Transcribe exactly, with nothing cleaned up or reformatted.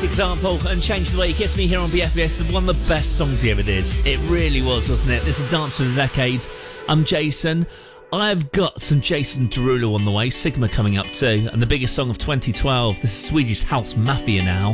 great example and changed the way you kiss me here on B F B S. One of the best songs he ever did. It really was, wasn't it? This is Dance for the Decades. I'm Jason. I've got some Jason Derulo on the way. Sigma coming up too. And the biggest song of twenty twelve. This is Swedish House Mafia now.